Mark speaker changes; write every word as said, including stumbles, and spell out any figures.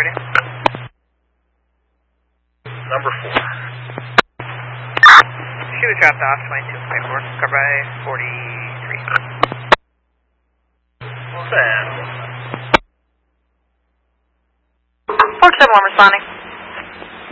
Speaker 1: ready.
Speaker 2: Number four.
Speaker 1: She was dropped off, twenty-two point four, covered by forty-three.
Speaker 2: Send.
Speaker 1: four seven one responding.